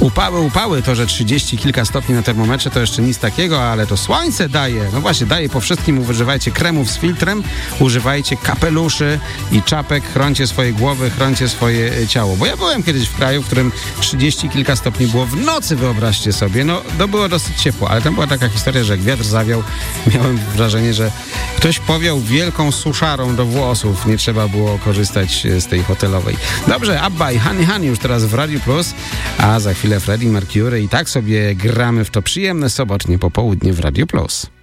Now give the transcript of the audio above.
Upały, to że 30 kilka stopni na termometrze to jeszcze nic takiego, ale to słońce daje. No właśnie, daje po wszystkim. Używajcie kremów z filtrem, używajcie kapeluszy i czapek, chroncie swoje głowy, chroncie swoje ciało. Bo ja byłem kiedyś w kraju, w którym 30 kilka stopni było w nocy, wyobraźcie sobie. No, to było dosyć ciepło, ale tam była taka historia, że jak wiatr zawiał, miałem wrażenie, że ktoś powiał wielką suszarą do włosów. Nie trzeba było korzystać z tej hotelowej. Dobrze, Abba i Honey Honey już teraz w Radio Plus, a za chwilę Freddie Mercury i tak sobie gramy w to przyjemne sobotnie popołudnie w Radio Plus.